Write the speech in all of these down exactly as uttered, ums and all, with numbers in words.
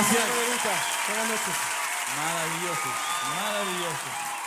Gracias. Buenas noches. Maravilloso, maravilloso.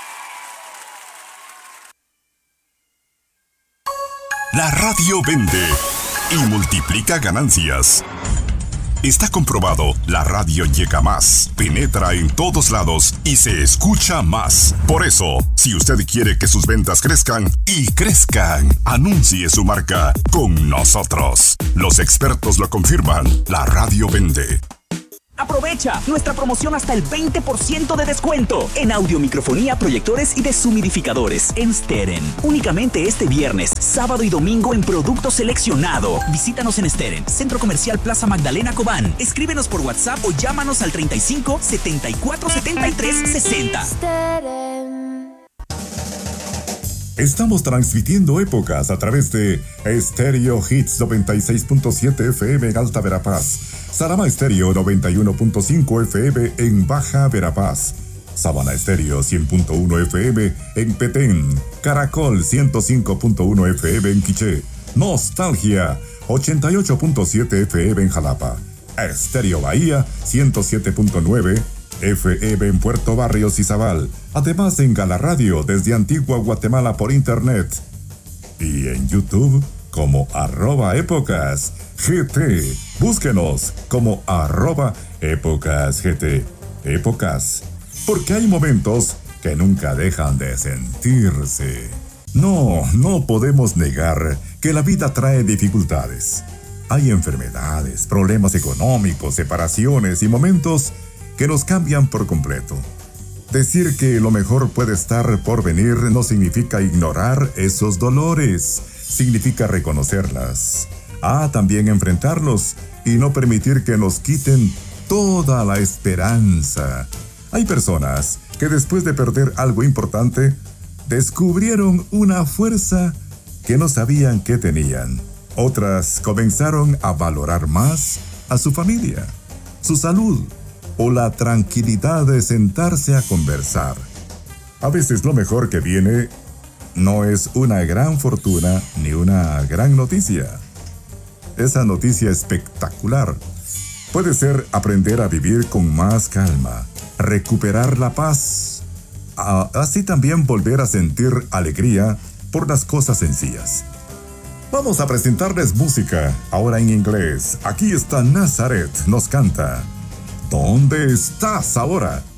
La radio vende y multiplica ganancias. Está comprobado, la radio llega más, penetra en todos lados y se escucha más. Por eso, si usted quiere que sus ventas crezcan y crezcan, anuncie su marca con nosotros. Los expertos lo confirman, la radio vende. Aprovecha nuestra promoción hasta el veinte por ciento de descuento en audio, microfonía, proyectores y deshumidificadores en Steren. Únicamente este viernes, sábado y domingo en producto seleccionado. Visítanos en Steren, Centro Comercial Plaza Magdalena Cobán. Escríbenos por WhatsApp o llámanos al treinta y cinco, setenta y cuatro, setenta y tres, sesenta. Estamos transmitiendo épocas a través de Stereo Hits noventa y seis punto siete F M en Alta Verapaz, Sarama Stereo noventa y uno punto cinco F M en Baja Verapaz, Sabana Stereo cien punto uno F M en Petén, Caracol ciento cinco punto uno F M en Quiché, Nostalgia ochenta y ocho punto siete F M en Jalapa, Stereo Bahía ciento siete punto nueve F M en Puerto Barrios y Zabal, además en Gala Radio desde Antigua Guatemala por internet y en YouTube como arroba épocas G T. Búsquenos como arroba épocas G T. Épocas, porque hay momentos que nunca dejan de sentirse. No, no podemos negar que la vida trae dificultades. Hay enfermedades, problemas económicos, separaciones y momentos que nos cambian por completo. Decir que lo mejor puede estar por venir no significa ignorar esos dolores, significa reconocerlas. Ah, también enfrentarlos y no permitir que nos quiten toda la esperanza. Hay personas que después de perder algo importante, descubrieron una fuerza que no sabían que tenían. Otras comenzaron a valorar más a su familia, su salud, o la tranquilidad de sentarse a conversar. A veces lo mejor que viene no es una gran fortuna ni una gran noticia. Esa noticia espectacular puede ser aprender a vivir con más calma, recuperar la paz, a, así también volver a sentir alegría por las cosas sencillas. Vamos a presentarles música, ahora en inglés. Aquí está Nazaret, nos canta ¿Dónde estás ahora?